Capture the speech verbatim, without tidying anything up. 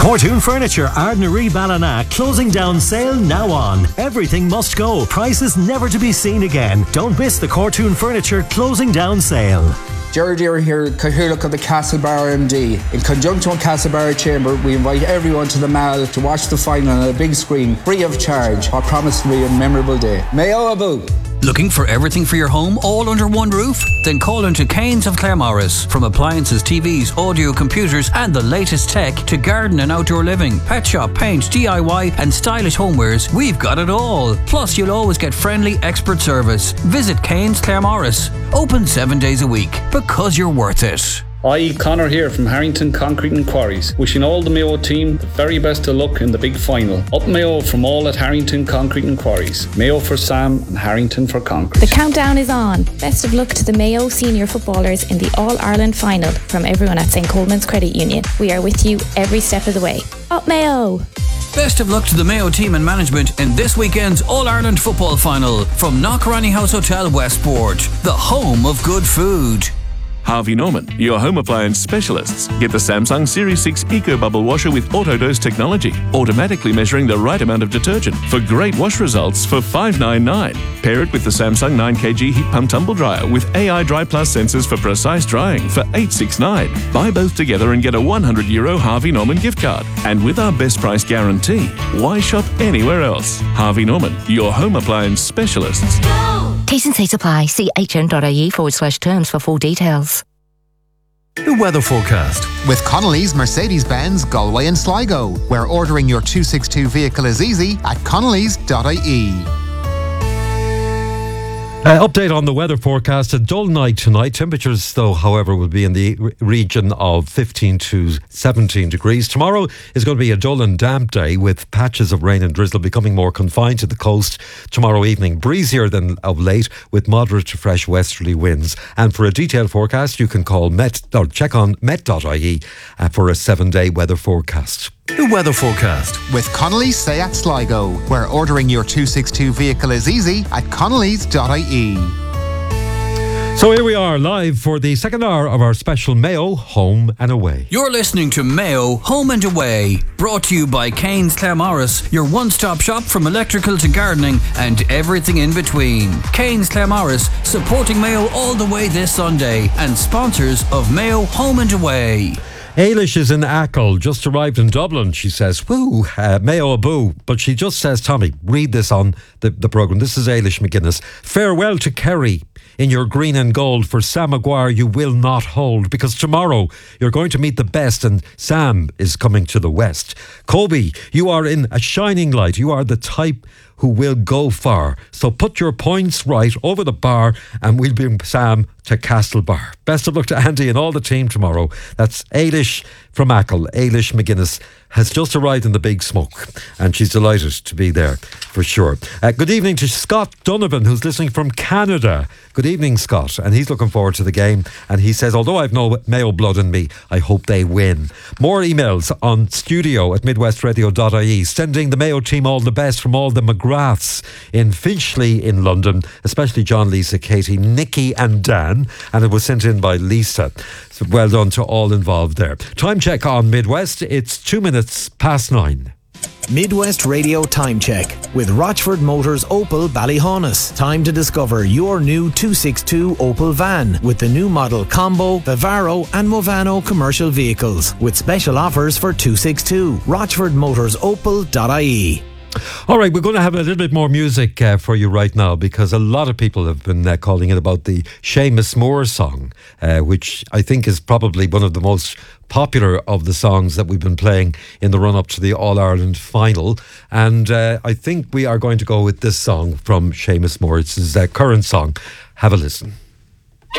Cortoon Furniture, Ardnaree Ballina, closing down sale now on. Everything must go. Prices never to be seen again. Don't miss the Cortoon Furniture closing down sale. Gerard here, here, here look at the Castlebar M D. In conjunction with Castlebar Chamber, we invite everyone to the Mall to watch the final on a big screen, free of charge. I promise to be a memorable day. Mayo Abu. Looking for everything for your home all under one roof? Then call into Canes of Claremorris. From appliances, T Vs, audio, computers and the latest tech to garden and outdoor living, pet shop, paint, D I Y and stylish homewares, we've got it all. Plus you'll always get friendly expert service. Visit Canes Claremorris. Open seven days a week because you're worth it. Hi, Connor here from Harrington Concrete and Quarries. Wishing all the Mayo team the very best of luck in the big final. Up Mayo from all at Harrington Concrete and Quarries. Mayo for Sam and Harrington for Concrete. The countdown is on. Best of luck to the Mayo senior footballers in the All-Ireland final from everyone at Saint Coleman's Credit Union. We are with you every step of the way. Up Mayo! Best of luck to the Mayo team and management in this weekend's All-Ireland football final from Knockranny House Hotel Westport, the home of good food. Harvey Norman, your home appliance specialists. Get the Samsung Series six Eco Bubble Washer with Autodose technology, automatically measuring the right amount of detergent for great wash results for five ninety-nine. Pair it with the Samsung nine kilogram Heat Pump Tumble Dryer with A I Dry Plus sensors for precise drying for eight sixty-nine. Buy both together and get a one hundred euro Harvey Norman gift card. And with our best price guarantee, why shop anywhere else? Harvey Norman, your home appliance specialists. T's and C's apply. See hn.ie forward slash terms for full details. The weather forecast. With Connolly's Mercedes-Benz Galway and Sligo, where ordering your two sixty-two vehicle is easy at connellys dot I E. Uh, update on the weather forecast. A dull night tonight. Temperatures, though, however, will be in the re- region of fifteen to seventeen degrees. Tomorrow is going to be a dull and damp day with patches of rain and drizzle becoming more confined to the coast tomorrow evening. Breezier than of late with moderate to fresh westerly winds. And for a detailed forecast, you can call Met or check on met dot I E uh, for a seven-day weather forecast. The weather forecast. With Connolly's Seat Sligo, where ordering your two sixty-two vehicle is easy at connellys dot I E. So here we are live for the second hour of our special Mayo Home and Away. You're listening to Mayo Home and Away, brought to you by Canes Claremorris, your one-stop shop from electrical to gardening and everything in between. Canes Claremorris, supporting Mayo all the way this Sunday and sponsors of Mayo Home and Away. Ailish is in Achill, just arrived in Dublin. She says, woo, uh, Mayo Abu. But she just says, Tommy, read this on the, the programme. This is Ailish McGuinness. Farewell to Kerry. In your green and gold, for Sam Maguire you will not hold, because tomorrow you're going to meet the best and Sam is coming to the west. Kobe, you are in a shining light. You are the type who will go far. So put your points right over the bar and we'll bring Sam to Castlebar. Best of luck to Andy and all the team tomorrow. That's Ailish from Achill. Ailish McGuinness has just arrived in the Big Smoke and she's delighted to be there for sure. Uh, good evening to Scott Donovan, who's listening from Canada. Good evening, Scott. And he's looking forward to the game. And he says, although I've no Mayo blood in me, I hope they win. More emails on studio at midwest radio dot I E. Sending the Mayo team all the best from all the McGraths in Finchley in London, especially John, Lisa, Katie, Nikki and Dan. And it was sent in by Lisa. So well done to all involved there. Time check on Midwest. It's two minutes past nine. Midwest Radio Time Check with Rochford Motors Opel Ballyhaunis. Time to discover your new two sixty-two Opel van with the new model Combo, Vivaro and Movano commercial vehicles with special offers for two sixty-two. rochford motors opel dot I E. All right, we're going to have a little bit more music uh, for you right now, because a lot of people have been uh, calling it about the Seamus Moore song, uh, which I think is probably one of the most popular of the songs that we've been playing in the run-up to the All-Ireland final. And uh, I think we are going to go with this song from Seamus Moore. It's his uh, current song. Have a listen.